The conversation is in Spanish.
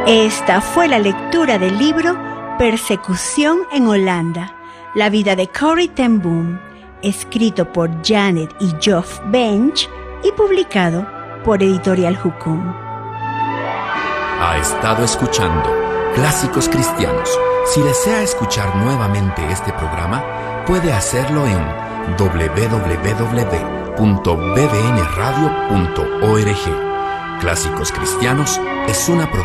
Esta fue la lectura del libro Persecución en Holanda, la vida de Corrie ten Boom, escrito por Janet y Geoff Bench y publicado por Editorial Jukum. Ha estado escuchando Clásicos Cristianos. Si desea escuchar nuevamente este programa, puede hacerlo en www.bbnradio.org. Clásicos Cristianos es una producción